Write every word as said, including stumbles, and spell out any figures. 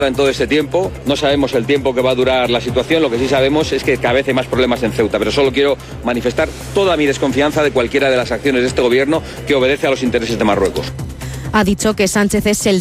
En todo este tiempo, no sabemos el tiempo que va a durar la situación, lo que sí sabemos es que cada vez hay más problemas en Ceuta, pero solo quiero manifestar toda mi desconfianza de cualquiera de las acciones de este gobierno que obedece a los intereses de Marruecos. Ha dicho que Sánchez es el